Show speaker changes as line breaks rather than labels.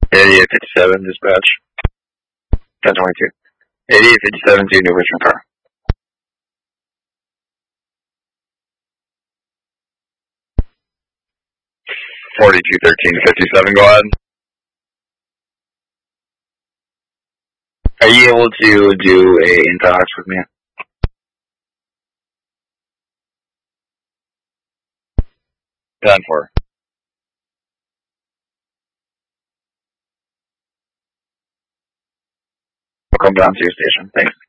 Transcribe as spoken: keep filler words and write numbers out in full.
eighty-eight fifty-seven, dispatch. ten twenty-two. eighty-eight fifty-seven to New Richmond car. forty-two thirteen fifty-seven, go ahead. Are you able to do a intox with me? ten four. I'll come down to your station. Thanks.